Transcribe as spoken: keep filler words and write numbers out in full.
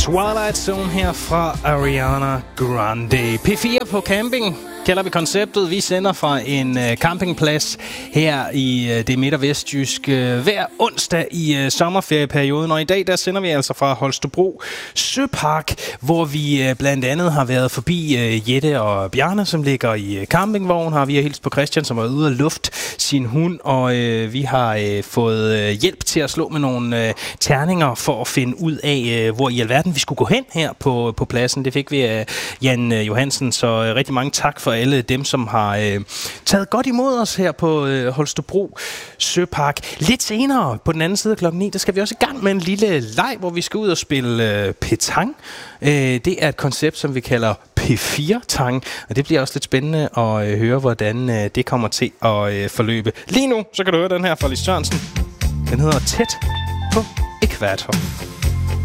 Twilight Zone her fra Ariana Grande. P fire på camping kalder vi konceptet. Vi sender fra en øh, campingplads her i øh, det midt- og vestjysk øh, hver onsdag i øh, sommerferieperioden. Og i dag der sender vi altså fra Holstebro Søpark, hvor vi øh, blandt andet har været forbi øh, Jette og Bjarne, som ligger i øh, campingvogn. Har vi har hilst på Christian, som er ude at luft sin hund, og øh, vi har øh, fået øh, hjælp til at slå med nogle øh, terninger for at finde ud af, øh, hvor i alverden vi skulle gå hen her på, på pladsen. Det fik vi af Jan øh, Johansen, så øh, rigtig mange tak for alle dem, som har øh, taget godt imod os her på øh, Holstebro Søpark. Lidt senere på den anden side af klokken ni, der skal vi også i gang med en lille leg, hvor vi skal ud og spille øh, petang. Øh, det er et koncept, som vi kalder P fire-tang, og det bliver også lidt spændende at øh, høre, hvordan øh, det kommer til at øh, forløbe. Lige nu, så kan du høre den her fra Lis Sørensen. Den hedder Tæt på Ækvator.